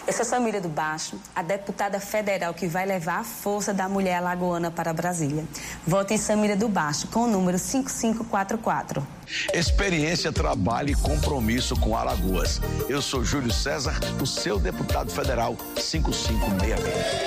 Eu sou Samira do Baixo, a deputada federal que vai levar a força da mulher alagoana para Brasília. Vote em Samira do Baixo, com o número 5544. Experiência, trabalho e compromisso com Alagoas. Eu sou Júlio César, o seu deputado federal 5566.